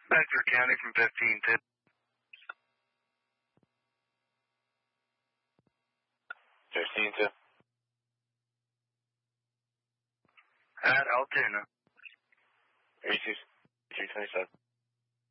Bedford County from 15 to. At Altoona. 327.